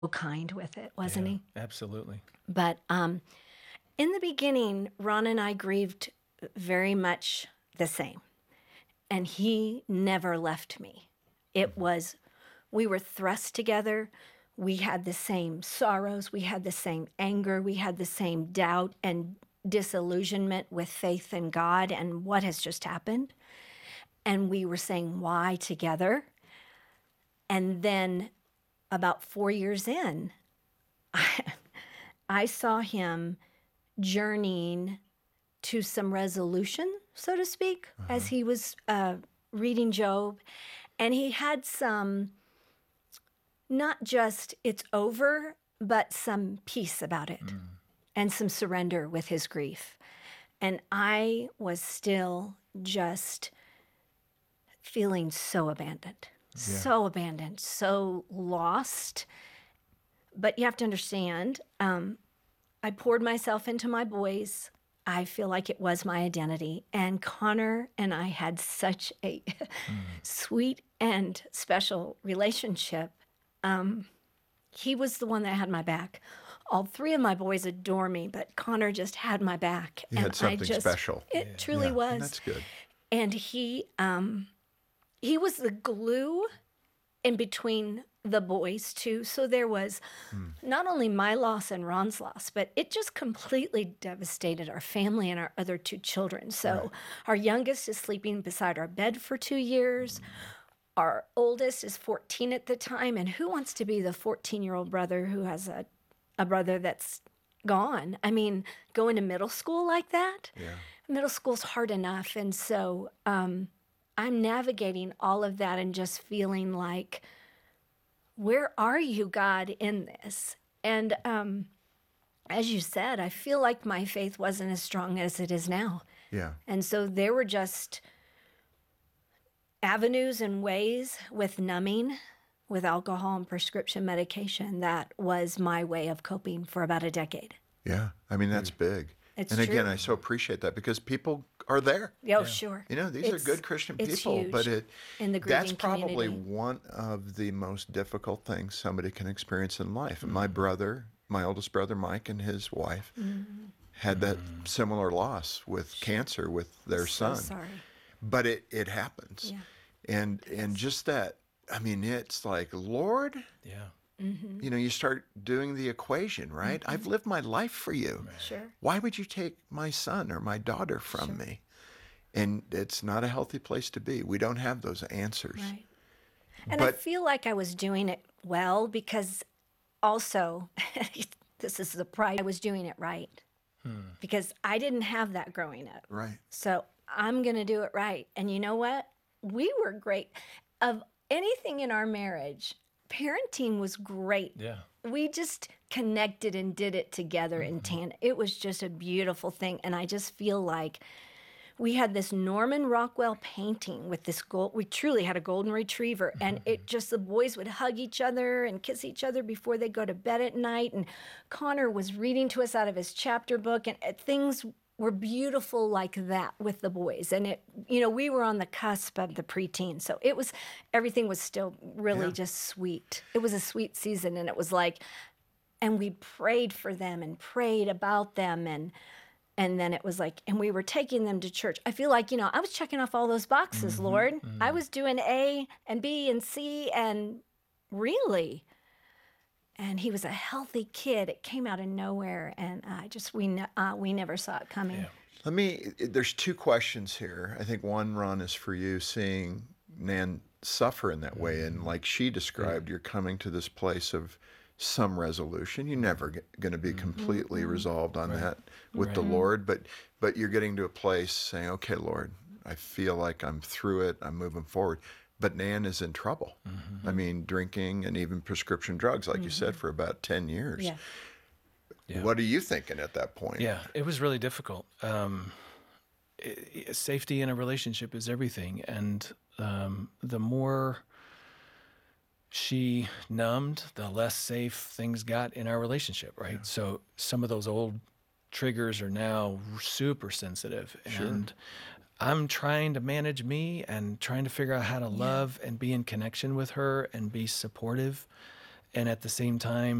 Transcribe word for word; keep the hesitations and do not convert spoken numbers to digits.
kind with it, wasn't Yeah, he? absolutely. But um, in the beginning, Ron and I grieved very much the same. And he never left me. It was, we were thrust together. We had the same sorrows. We had the same anger. We had the same doubt and disillusionment with faith in God and what has just happened. And we were saying why together. And then about four years in, I, I saw him journeying to some resolution, so to speak, uh-huh. as he was uh, reading Job. And he had some, not just it's over, but some peace about it mm. and some surrender with his grief. And I was still just feeling so abandoned, yeah. so abandoned, so lost. But you have to understand, um, I poured myself into my boys. I feel like it was my identity. And Connor and I had such a mm. sweet and special relationship. Um, he was the one that had my back. All three of my boys adore me, but Connor just had my back. You and had something I just, special. It yeah. truly yeah. was. And that's good. And he, um, he was the glue in between the boys too. So there was mm. not only my loss and Ron's loss, but it just completely devastated our family and our other two children. So right. our youngest is sleeping beside our bed for two years. Mm. Our oldest is fourteen at the time. And who wants to be the fourteen-year-old brother who has a, a brother that's gone? I mean, going to middle school like that? Yeah. Middle school's hard enough. And so um, I'm navigating all of that and just feeling like, where are you, God, in this? And um, as you said, I feel like my faith wasn't as strong as it is now. Yeah. And so there were just avenues and ways with numbing, with alcohol and prescription medication. That was my way of coping for about a decade. Yeah. I mean, that's big. It's and true. again, I so appreciate that because people are there. Oh, yeah. sure. You know, these it's, are good Christian it's people, huge but it in the grieving that's probably community. one of the most difficult things somebody can experience in life. Mm-hmm. And my brother, my oldest brother, Mike, and his wife mm-hmm. had that mm-hmm. similar loss with cancer with their so son. Sorry. But it, it happens. Yeah. And and just that, I mean, it's like, Lord, yeah. Mm-hmm. you know, you start doing the equation, right? Mm-hmm. I've lived my life for you. Right. Sure. Why would you take my son or my daughter from sure. me? And it's not a healthy place to be. We don't have those answers. Right. And but, I feel like I was doing it well because also, this is the pride, I was doing it right. Hmm. Because I didn't have that growing up. Right. So I'm going to do it right. And you know what? We were great. Of anything in our marriage, parenting was great. Yeah. We just connected and did it together mm-hmm. in tandem. It was just a beautiful thing. And I just feel like we had this Norman Rockwell painting with this gold. We truly had a golden retriever. And mm-hmm. it just, the boys would hug each other and kiss each other before they go to bed at night. And Connor was reading to us out of his chapter book. And uh, things were beautiful like that with the boys. And it, you know, we were on the cusp of the preteen. So it was, everything was still really yeah. just sweet. It was a sweet season. And it was like, and we prayed for them and prayed about them. And, and then it was like, and we were taking them to church. I feel like, you know, I was checking off all those boxes, mm-hmm, Lord. Mm-hmm. I was doing A and B and C and really, and he was a healthy kid. It came out of nowhere, and I just we ne- uh, we never saw it coming. Yeah. Let me. There's two questions here. I think one, Ron, is for you, seeing Nan suffer in that mm-hmm. way, and like she described, mm-hmm. you're coming to this place of some resolution. You're never g- going to be completely mm-hmm. resolved on right. that with right. the Lord, but but you're getting to a place saying, "Okay, Lord, I feel like I'm through it. I'm moving forward." But Nan is in trouble. Mm-hmm. I mean, drinking and even prescription drugs, like mm-hmm. you said, for about ten years. Yeah. Yeah. What are you thinking at that point? Yeah, it was really difficult. Um, it, safety in a relationship is everything. And um, the more she numbed, the less safe things got in our relationship, right? Yeah. So some of those old triggers are now super sensitive. Sure. And I'm trying to manage me and trying to figure out how to love yeah. and be in connection with her and be supportive. and at the same time